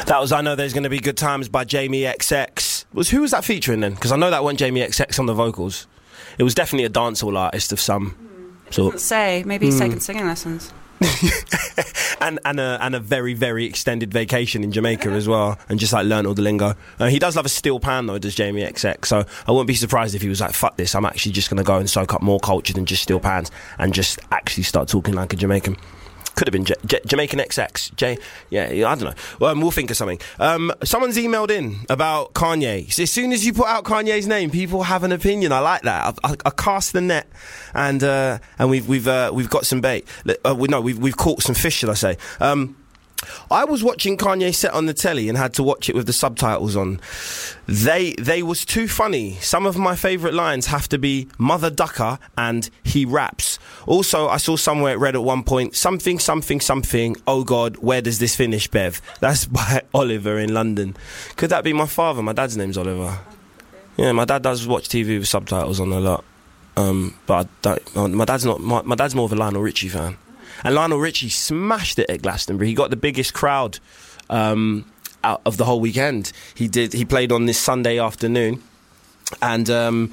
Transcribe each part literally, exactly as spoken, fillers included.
That was I Know There's Gonna Be Good Times by Jamie X X. Was Who was that featuring then? Because I know that wasn't Jamie X X on the vocals. It was definitely a dancehall artist of some mm. sort. Doesn't say. Maybe he's mm. taking singing lessons. and and a, and a very, very extended vacation in Jamaica as well, and just like learn all the lingo. Uh, he does love a steel pan though, does Jamie X X, so I wouldn't be surprised if he was like, fuck this, I'm actually just going to go and soak up more culture than just steel pans and just actually start talking like a Jamaican. Could have been J- J- Jamaican X X. J- yeah, I don't know. Well, um, we'll think of something. Um, someone's emailed in about Kanye. So as soon as you put out Kanye's name, people have an opinion. I like that. I, I, I cast the net, and uh, and we've we've uh, we've got some bait. Uh, we, no, we've we've caught some fish, should I say? Um, I was watching Kanye set on the telly and had to watch it with the subtitles on. They they was too funny. Some of my favourite lines have to be Mother Ducker and he raps. Also, I saw somewhere it read at one point, something, something, something, oh God, where does this finish, Bev? That's by Oliver in London. Could that be my father? My dad's name's Oliver. Yeah, my dad does watch T V with subtitles on a lot. Um, but I don't, my dad's not. My, my dad's more of a Lionel Richie fan. And Lionel Richie smashed it at Glastonbury. He got the biggest crowd um, out of the whole weekend. He did. He played on this Sunday afternoon, and um,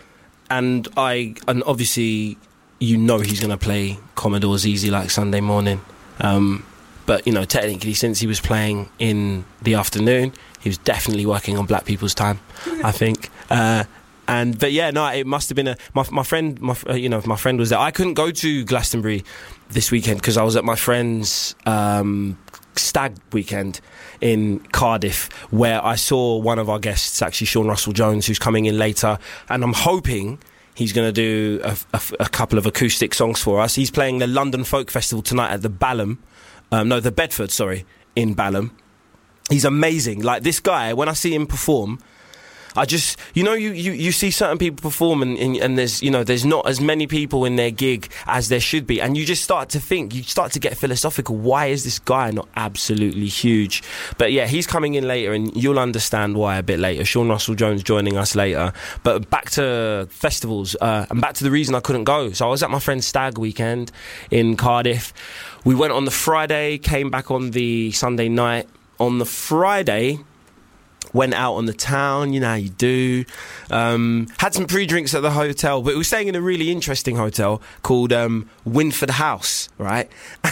and I and obviously you know he's going to play Commodore's Easy Like Sunday Morning. Um, but you know, technically, since he was playing in the afternoon, he was definitely working on black people's time, I think. Uh, And but yeah, no, it must have been a my my friend, my uh, you know, my friend was there. I couldn't go to Glastonbury this weekend because I was at my friend's um, stag weekend in Cardiff, where I saw one of our guests, actually Sean Russell Jones, who's coming in later, and I'm hoping he's going to do a, a, a couple of acoustic songs for us. He's playing the London Folk Festival tonight at the Balham, um, no, the Bedford, sorry, in Balham. He's amazing. Like this guy, when I see him perform, I just, you know, you, you, you see certain people perform and, and, and there's, you know, there's not as many people in their gig as there should be. And you just start to think, you start to get philosophical. Why is this guy not absolutely huge? But yeah, he's coming in later and you'll understand why a bit later. Sean Russell Jones joining us later. But back to festivals uh, and back to the reason I couldn't go. So I was at my friend's stag weekend in Cardiff. We went on the Friday, came back on the Sunday night. On the Friday, went out on the town, you know how you do. Um, had some pre-drinks at the hotel, but we were staying in a really interesting hotel called um, Winford House, right?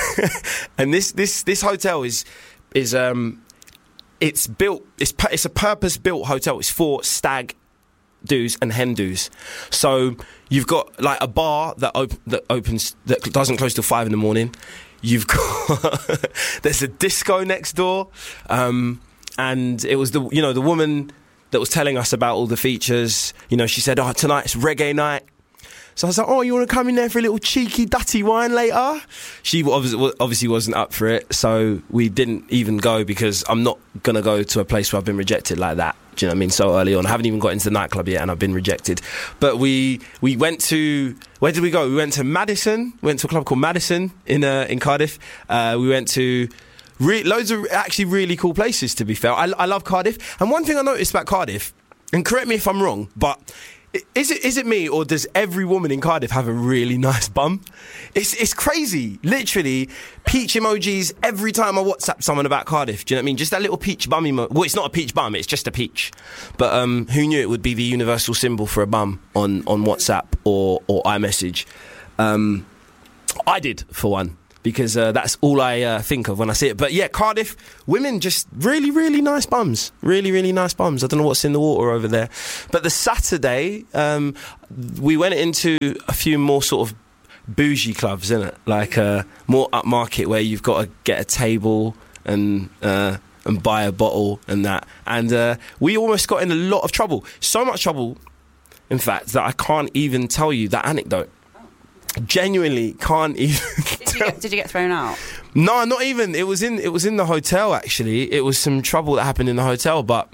And this this this hotel is is um, it's built. It's it's a purpose-built hotel. It's for stag do's and hen do's. So you've got like a bar that op- that opens that doesn't close till five in the morning. You've got there's a disco next door. Um, And it was the you know the woman that was telling us about all the features. You know, she said, "Oh, tonight's reggae night." So I was like, "Oh, you want to come in there for a little cheeky, dutty wine later?" She obviously, obviously wasn't up for it, so we didn't even go because I'm not gonna go to a place where I've been rejected like that. Do you know what I mean? So early on, I haven't even got into the nightclub yet, and I've been rejected. But we we went to where did we go? We went to Madison. We went to a club called Madison in uh, in Cardiff. Uh, we went to. Re- loads of actually really cool places, to be fair. I, I love Cardiff. And one thing I noticed about Cardiff, and correct me if I'm wrong, but is it is it me or does every woman in Cardiff have a really nice bum? It's it's crazy. Literally, peach emojis every time I WhatsApp someone about Cardiff. Do you know what I mean? Just that little peach bum emoji. Well, it's not a peach bum, it's just a peach. But um, who knew it would be the universal symbol for a bum on, on WhatsApp or, or iMessage? Um, I did, for one. Because uh, that's all I uh, think of when I see it. But yeah, Cardiff, women just really, really nice bums. Really, really nice bums. I don't know what's in the water over there. But the Saturday, um, we went into a few more sort of bougie clubs, innit? Like uh, more upmarket where you've got to get a table and uh, and buy a bottle and that. And uh, we almost got in a lot of trouble. So much trouble, in fact, that I can't even tell you that anecdote. Genuinely can't even. Did you, get, did you get thrown out? No, not even. It was in. It was in the hotel. Actually, it was some trouble that happened in the hotel. But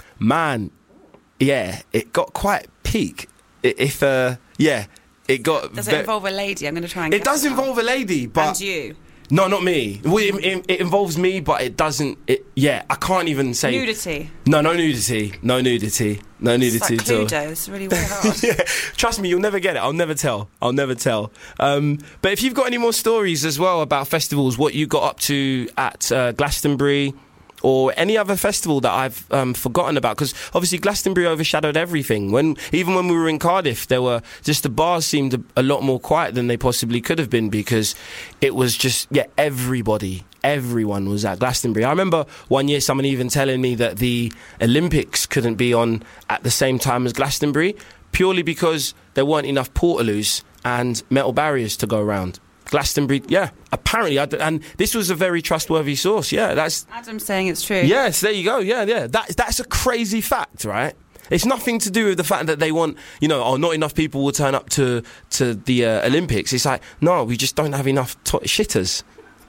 man, yeah, it got quite peak. If uh, yeah, it got. Does it ve- involve a lady? I'm going to try and. It does involve a lady, but and you. No, not me. Well, it, it, it involves me, but it doesn't. It, yeah, I can't even say nudity. No, no nudity. No nudity. No nudity it's at like all. Cluedo. It's really weird. Hard. Yeah, trust me, you'll never get it. I'll never tell. I'll never tell. Um, but if you've got any more stories as well about festivals, what you got up to at uh, Glastonbury, or any other festival that I've um, forgotten about, because obviously Glastonbury overshadowed everything. When even when we were in Cardiff, there were just the bars seemed a, a lot more quiet than they possibly could have been, because it was just yeah everybody, everyone was at Glastonbury. I remember one year someone even telling me that the Olympics couldn't be on at the same time as Glastonbury purely because there weren't enough portaloos and metal barriers to go around. Glastonbury, yeah, apparently, I d- and this was a very trustworthy source. Yeah, that's Adam's saying it's true. yes. There you go. Yeah, yeah. That that's a crazy fact, right? It's nothing to do with the fact that they want, you know, oh, not enough people will turn up to to the uh, Olympics. It's like, no, we just don't have enough to- shitters.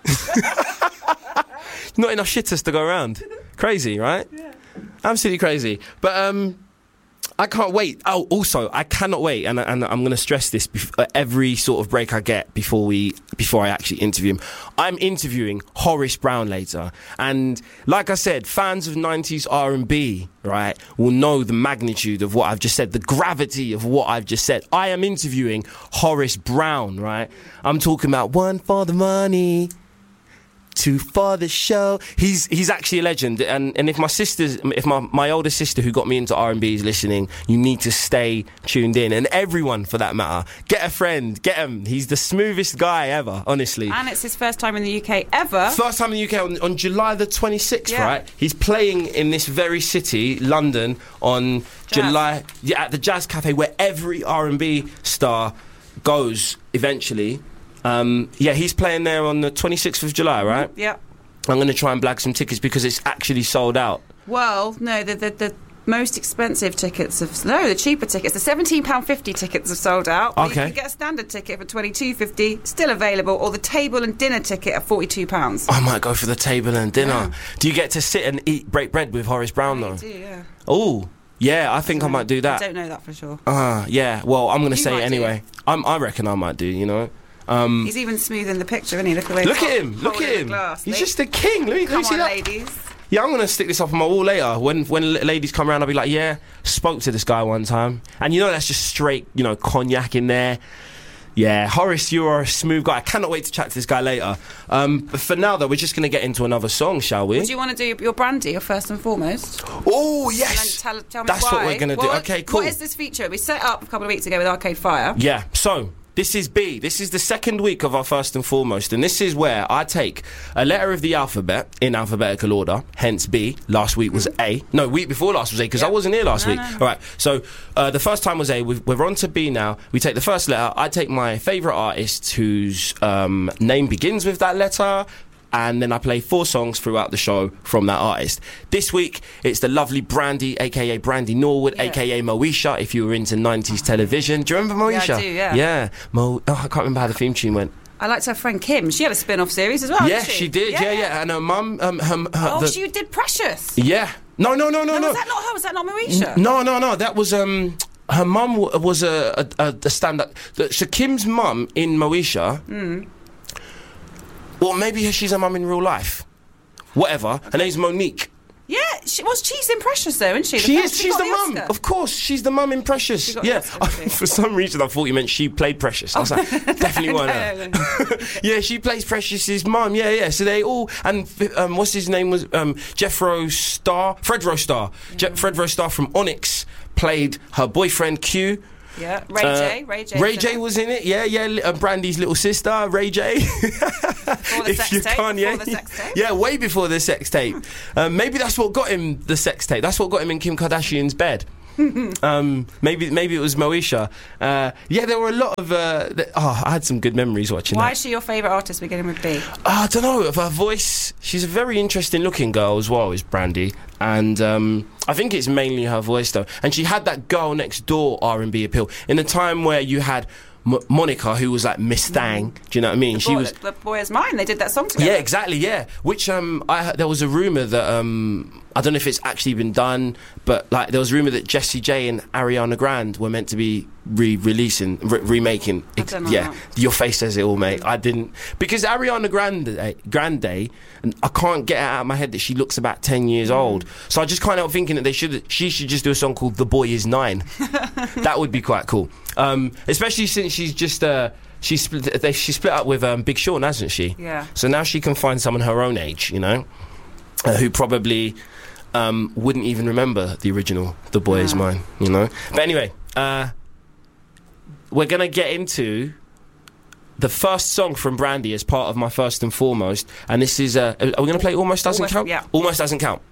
Not enough shitters to go around. Crazy, right? Yeah. Absolutely crazy. But um. I can't wait. Oh, also, I cannot wait, and, and I'm going to stress this bef- every sort of break I get before we before I actually interview him. I'm interviewing Horace Brown later, and like I said, fans of nineties R and B, right, will know the magnitude of what I've just said, the gravity of what I've just said. I am interviewing Horace Brown, right? I'm talking about one for the money, two for the show. He's he's actually a legend, and and if my sister's, if my my older sister who got me into R and B is listening, you need to stay tuned in, and everyone for that matter, get a friend, get him. He's the smoothest guy ever, honestly. And it's his first time in the U K ever. First time in the U K on, on July the twenty-sixth, Yeah. right? He's playing in this very city, London, on Jazz. July, yeah, at the Jazz Cafe, where every R and B star goes eventually. Um, yeah, he's playing there on the twenty-sixth of July, right? Yeah. I'm going to try and blag some tickets because it's actually sold out. Well, no, the the, the most expensive tickets have no, the cheaper tickets, the seventeen pound fifty tickets have sold out. But Okay. you can get a standard ticket for twenty-two fifty, still available, or the table and dinner ticket at forty-two pounds. I might go for the table and dinner. Yeah. Do you get to sit and eat, break bread with Horace Brown, though? I do, yeah. Oh, yeah, I think I, might do I that. don't know that for sure. Ah, yeah. Well, I'm going to You say might it anyway. I'm, I reckon I might do, you know. Um, He's even smooth in the picture, isn't he? Look, the way look he's at him. Look holding at the him. glass. He's They- just a king. Let me, let me Come see on, that. ladies. Yeah, I'm going to stick this up on my wall later. When when l- ladies come around, I'll be like, yeah, spoke to this guy one time. And you know, that's just straight, you know, cognac in there. Yeah, Horace, you're a smooth guy. I cannot wait to chat to this guy later. Um, but for now, though, we're just going to get into another song, shall we? Would you want to do your brandy, your first and foremost? Oh, And yes. then tell, tell me That's why. what we're going to do. What- Okay, cool. What is this feature? We set up a couple of weeks ago with Arcade Fire. Yeah, so this is B. This is the second week of our first and foremost, and this is where I take a letter of the alphabet in alphabetical order, hence B. Last week was A. No, week before last was A, because I Yeah. wasn't here last No, week. no, no. All right, so uh, the first time was A. We've, we're on to B now. We take the first letter. I take my favourite artist whose um, name begins with that letter, and then I play four songs throughout the show from that artist. This week, it's the lovely Brandy, a k a. Brandy Norwood, Yeah. a k a. Moesha, if you were into nineties television. Do you remember Moesha? Yeah, I do, yeah. Yeah. Mo- oh, I can't remember how the theme tune went. I liked her friend Kim. She had a spin-off series as well, yeah, didn't she did. Yeah, yeah. And her mum... Um, her, her, Oh, the- she did Precious. Yeah. No, no, no, no, No, no. was that not her? Was that not Moesha? No, no, no. That was... um. Her mum w- was a, a, a, a stand-up... the- So Kim's mum in Moesha... Mm. Well, maybe she's her mum in real life. Whatever. Her name's Monique. Yeah, she was. She's in Precious, though, isn't she? The She first- is. She's got the mum. Oscar. Of course, she's the mum in Precious. She got the Yeah. Oscar, didn't she? For some reason, I thought you meant she played Precious. I was like, definitely No, weren't no, her. no. Yeah, she plays Precious's mum. Yeah, yeah. So they all and um, what's his name was um, Jeffro Star, Fred Star. Je- Fred Star from Onyx played her boyfriend Q. Yeah, Ray Uh, J. Ray J. Ray J was in it. Yeah, yeah. li- Uh, Brandy's little sister, Ray J. Before the sex tape. yeah. Before the sex tape. Yeah, way before the sex tape. Um, maybe that's what got him the sex tape. That's what got him in Kim Kardashian's bed. um, maybe maybe it was Moesha. Uh, yeah, there were a lot of. Uh, th- oh, I had some good memories watching Why that. is she your favourite artist beginning with B? I don't know, of her voice. She's a very interesting looking girl as well, is Brandy. And um, I think it's mainly her voice, though. And she had that girl next door R and B appeal. In a time where you had M- Monica, who was like Miss Thang. Do you know what I mean? The she boy, was. the boy is mine. They did that song together. Yeah, exactly, yeah. Which, um, I heard- there was a rumour that, um, I don't know if it's actually been done, but like there was a rumour that Jessie J and Ariana Grande were meant to be re-releasing, re- remaking. I don't know yeah, that. your face says it all, mate. I didn't, because Ariana Grande, Grande, and I can't get it out of my head that she looks about ten years old. So I just can't help thinking that they should, she should just do a song called "The Boy Is Nine." That would be quite cool, um, especially since she's just. Uh, She split, they, she split up with um, Big Sean, hasn't she? Yeah. So now she can find someone her own age, you know? uh, who probably um, wouldn't even remember the original The Boy Is Yeah. Mine, you know? But anyway, uh, we're going to get into the first song from Brandy as part of my First and Foremost, and this is, uh, are we going to play Almost Doesn't Almost, Count? yeah. Almost Doesn't Count.